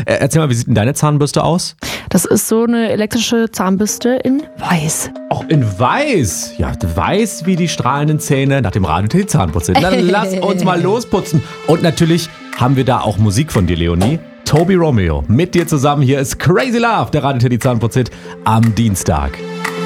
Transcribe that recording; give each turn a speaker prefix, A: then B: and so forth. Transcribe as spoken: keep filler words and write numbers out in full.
A: Äh, erzähl mal, wie sieht denn deine Zahnbürste aus?
B: Das ist so eine elektrische Zahnbürste in weiß.
A: Auch in weiß. Ja, weiß wie die strahlenden Zähne nach dem Radio-Teddy Zahnputz. Dann lass uns mal losputzen. Und natürlich haben wir da auch Musik von dir, Leonie. Toby Romeo mit dir zusammen. Hier ist Crazy Love, der Radio-Teddy Zahnputz am Dienstag.